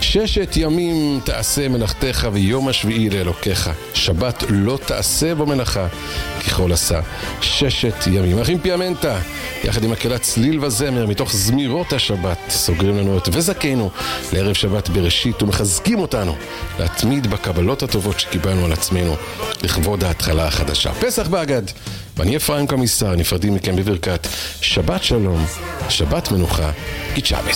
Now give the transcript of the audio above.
6 ימים תעשה מלאכתך ויום השביעי לאלוקיך. שבת לא תעשה בו מלאכה, ככל עשה 6 ימים. אחים פיאמנטה, יחד עם מקהלת צליל וזמר מתוך זמירות השבת, סוגרים לנו את וזכינו לערב שבת בראשית ומחזקים אותנו להתמיד בקבלות הטובות שקיבלנו על עצמנו לכבוד ההתחלה החדשה. פסח באגד, ואני אפרים קמיסר, נפרדים מכם בברכת שבת שלום, שבת מנוחה, קיצ'אבס.